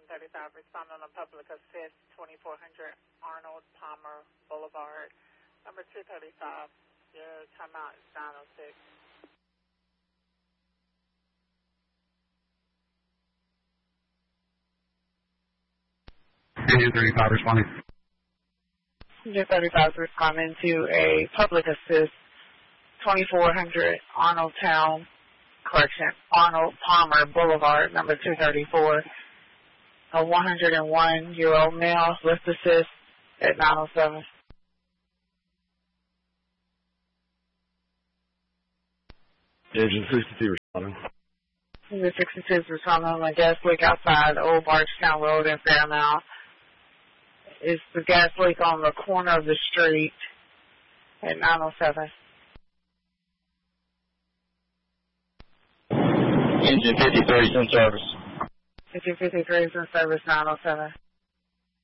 335, responding on public assist, 2400 Arnold Palmer Boulevard, number 235. Your timeout is 9:06. Engine 35 responding. Engine 35 is responding to a public assist, 2400 Arnold Palmer Boulevard, number 234. A 101-year-old male, lift assist at 9:07. Engine 62 responding. Engine 62 is responding on a gas leak outside Old Bargetown Road in Fairmount. It's the gas leak on the corner of the street at 9:07. Engine 53 is in service. Engine 53 is in service, 9:07.